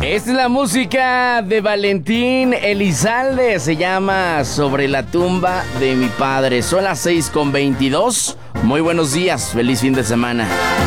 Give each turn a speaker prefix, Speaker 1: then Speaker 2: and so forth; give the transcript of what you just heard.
Speaker 1: Esta es la música de Valentín Elizalde. Se llama Sobre la tumba de mi padre. Son las 6:22. Muy buenos días. Feliz fin de semana.